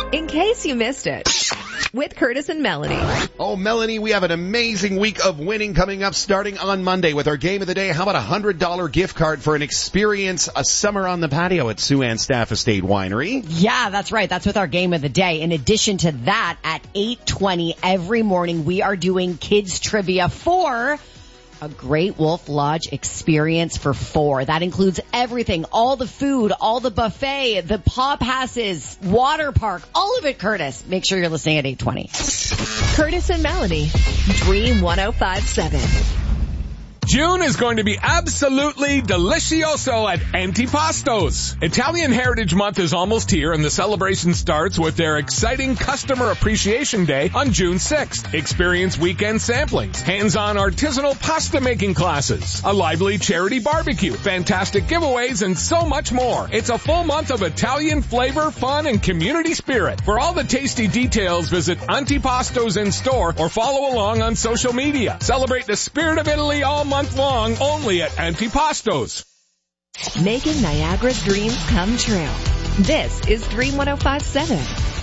In case you missed it, with Curtis and Melanie. Oh, Melanie, we have an amazing week of winning coming up starting on Monday with our game of the day. How about a $100 gift card for an experience, a summer on the patio at Sue Ann Staff Estate Winery? Yeah, that's right. That's with our game of the day. In addition to that, at 8:20 every morning, we are doing kids trivia for a Great Wolf Lodge experience for 4. That includes everything, all the food, all the buffet, the paw passes, water park, all of it, Curtis. Make sure you're listening at 8:20. Curtis and Melanie, Dream 105.7. June is going to be absolutely delicioso at Antipastos. Italian Heritage Month is almost here, and the celebration starts with their exciting Customer Appreciation Day on June 6th. Experience weekend samplings, hands-on artisanal pasta making classes, a lively charity barbecue, fantastic giveaways, and so much more. It's a full month of Italian flavor, fun, and community spirit. For all the tasty details, visit Antipastos in store or follow along on social media. Celebrate the spirit of Italy all month long, only at Antipastos. Making Niagara's dreams come true. This is Dream 105.7.